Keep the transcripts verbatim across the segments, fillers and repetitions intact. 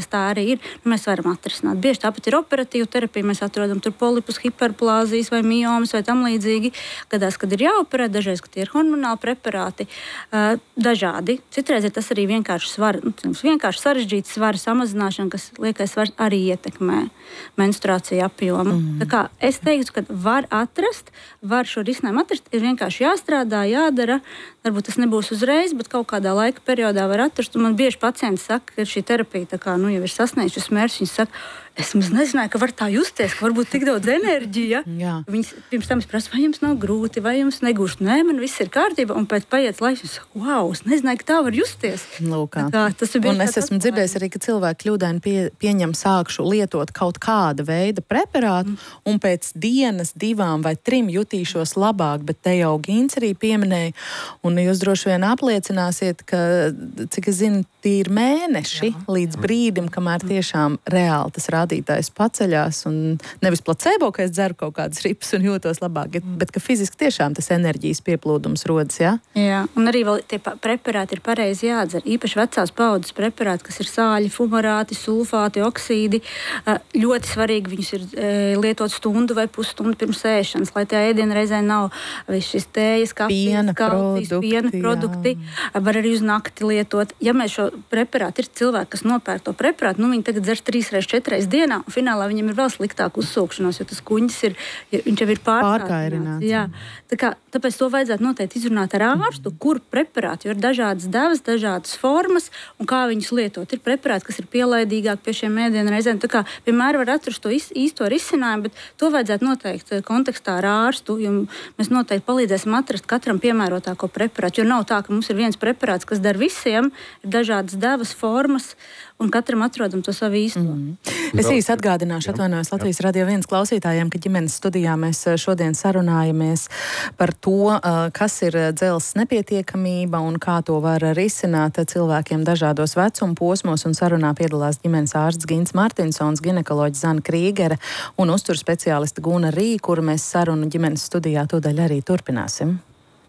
tā arī ir, nu, mēs varam atrisināt. Bieži tāpat ir operatīva terapija, mēs atrodam tur polipus, hiperplāzijas vai miomas vai tam līdzīgi. Gadās, kad ir jāoperē, dažreiz, kad tie ir hormonāli preparāti, uh, dažādi. Citreiz ir tas arī vienkārši svara, nu, vienkārši sarežģīts svara samazināšana, kas liekais svars arī ietekmē menstruāciju apjomu. Mm. Tā kā es teiktu, ka var atrast, var šo risinājumu atrast, ir vienkārši jāstrādā, jādara. Varbūt tas nebūs uzreiz, bet kaut kādā laika periodā var atrast. Un man bieži pacienti saka, ka šī terapija tā kā, nu, jau ir sasniegta šis mērķis. Viņi saka, es maz nezināju, ka var tā justies, ka varbūt tik daudz enerģija. Viņas pirms tam es prasu, vai jums nav grūti, vai jums negūst. Nē, man viss ir kārtībā. Un pēc paiet laiks, es saku, wow, es nezināju, ka tā var justies. Lūkā. Kā, tas ir un es esmu dzirdējis arī, ka cilvēki kļūdaini pie, pieņem sākšu lietot kaut kāda veida preparātu, mm. un pēc dienas, divām vai trim jutīšos labāk, bet te jau Gins arī pieminēja. Un jūs droši vien apliecināsiet, ka, cik es zinu, tīri mēneši jā. Līdz brīdim, kamēr tiešām reāli tas rādītājs paceļās, un nevis placebo, ka es dzeru kaut kādas ripas un jūtos labāk, bet ka fiziski tiešām tas enerģijas pieplūdums rodas, jā? Jā, un arī vēl tie preparāti ir pareizi jādzer. Īpaši vecās paudzes preparāti, kas ir sāļi, fumarāti, sulfāti, oksīdi. Ļoti svarīgi viņus ir lietot stundu vai pusstundu pirms ēšanas, lai tajā ēdiena reizē nav šis tējas, kafijas, kalcijas, piena produkti. Var arī uz nakti lietot. Ja mēs šo preparātu, ir cilvēki, kas nopērk to preparātu, nu viņi tagad dzer trīs reiz, četras reizes dienā, un finālā viņam ir vēl sliktāk uzsūkšanos, jo tas kuņģis ir, viņš jau ir pārkairināts. Jā. Tā kā, tāpēc to vajadzētu noteikti izrunāt ar ārstu, kur preparāti, jo ir dažādas devas, dažādas formas, un kā viņus lietot. Ir preparāti, kas ir pielaidīgāk pie šiem ēdienu reizēm. Tā kā vienmēr var atrast to īsto risinājumu, bet to vajadzētu noteikti kontekstā ar ārstu, jo mēs noteikti palīdzēsim atrast katram piemērotāko preparātu, jo nav tā, ka mums ir viens preparāts, kas der visiem, ir dažādas devas, formas, un katram atrodam to savu īsto. Mm. Es īsti atgādināšu, atvainojos Latvijas Radio viens klausītājiem, ka ģimenes studijā mēs šodien sarunājamies par to, kas ir dzelzs nepietiekamība un kā to var risināt cilvēkiem dažādos vecuma posmos, un sarunā piedalās ģimenes ārsts Gins Martinsons, ginekoloģis Zana Krīgere un uzturu speciāliste Guna Rī, kuru mēs sarunu ģimenes studijā tūdaļ arī turpināsim.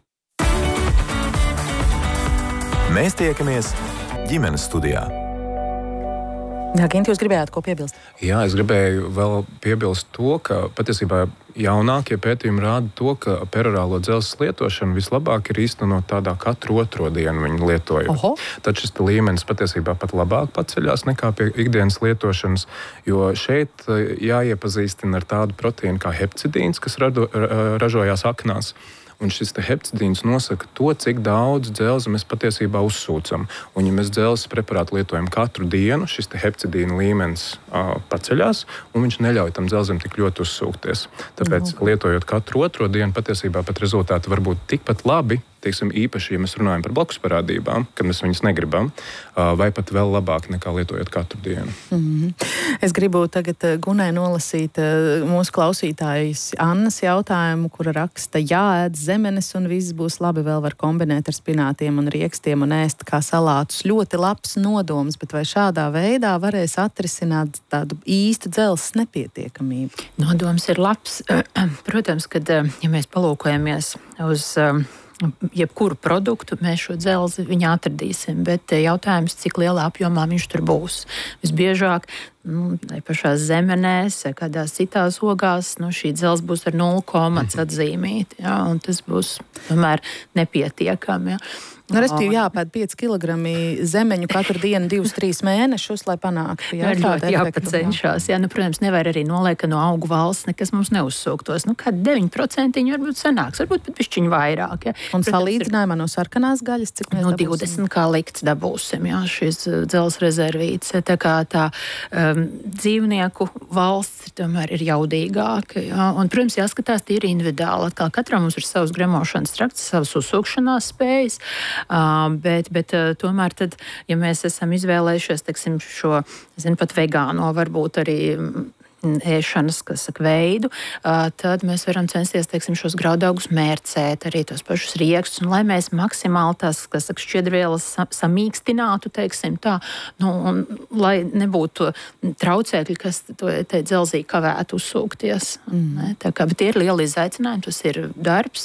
Mēs tiekamies ģimenes studijā. Jā, Ginti, jūs gribējāt ko piebilst? Jā, es gribēju vēl piebilst to, ka patiesībā jaunākie pētījumi rāda to, ka perorālo dzelzs lietošanu vislabāk ir īstenot tādā katru otro dienu viņu lietojot. Oho. Tad šis līmenis patiesībā pat labāk paceļās nekā pie ikdienas lietošanas, jo šeit jāiepazīstina ar tādu proteīnu kā hepcidīns, kas rado, ražojās aknās. Un šis hepcidīns nosaka to, cik daudz dzelzi mēs patiesībā uzsūcam. Un, ja mēs dzelzes preparātu lietojam katru dienu, šis cidīna līmenis uh, paceļās, un viņš neļauj tam dzelzim tik ļoti uzsūkties. Tāpēc, mm. lietojot katru otro dienu, patiesībā pat rezultāti var būt tikpat labi, teiksim, īpaši, ja mēs runājam par blakus parādībām, kad mēs viņus negribam, uh, vai pat vēl labāk nekā lietojot katru dienu. Mm-hmm. Es gribu tagad Gunai nolasīt uh, mūsu klausītājas Annas jautājumu, kura raksta, jāēd zemenes un viss būs labi, vēl var kombinēt ar spinātiem un riekstiem un ēst kā salātus. Ļoti labs nodoms, bet vai šādā veidā varēs atrisināt tādu īstu dzelzs nepietiekamību? Nodoms ir labs. Protams, kad, ja mēs palūkojamies uz jebkuru produktu, mēs šo dzelzi viņā atradīsim, bet jautājums, cik lielā apjomā viņš tur būs. Visbiežāk, nu, pašās zemenēs, kādās citās ogās, nu, šī dzelzs būs ar nulle komats atzīmīti, ja, un tas būs tomēr nepietiekami. Ja. Nu, respektīvi jāpēd pieci kilogrami zemeņu katru dienu, divus, trīs mēnešus, lai panāktu. Jā, jā, ļoti jāpacenšās. Jā, nu, protams, nevar arī noliekt, ka no augu valsts nekas mums neuzsūktos. Nu, kādi deviņi procenti varbūt sanāks, varbūt pat pišķiņu vairāk. Jā. Un protams, salīdzinājumā no sarkanās gaļas, cik mēs no dabūsim? divdesmit kā likts dabūsim, jā, šīs dzelzs rezervītes. Tā kā tā um, dzīvnieku valsts tomēr ir jaudīgāka. Jā. Un, protams, jāskatās tīri individuāli. Atkal katram mums ir savs gremošanas trakts, savas uzsūkšanās spējas. Uh, bet, bet uh, tomēr, tad, ja mēs esam izvēlējušies, teiksim, šo, zinu, pat vegāno, varbūt arī ēšanas, kas saka, veidu, uh, tad mēs varam censties, teiksim, šos graudaugus mērcēt, arī tos pašus riekstus, un lai mēs maksimāli tās, kas saka, šķiedrvielas samīkstinātu, teiksim, tā, nu, un lai nebūtu traucēkļi, kas to te dzelzī kavētu uzsūkties. Mm. Ne? Tā kā, bet tie ir lieli izaicinājumi, tas ir darbs.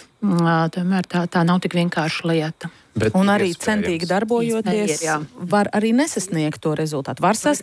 Tomēr tā, tā nav tik vienkārša lieta. Bet un arī centīgi darbojoties, ir, var arī nesasniegt to rezultātu. Var